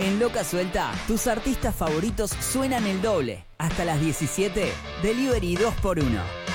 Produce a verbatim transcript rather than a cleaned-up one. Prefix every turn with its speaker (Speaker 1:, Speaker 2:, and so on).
Speaker 1: En Loca Suelta, tus artistas favoritos suenan el doble. Hasta las diecisiete, Delivery dos por uno.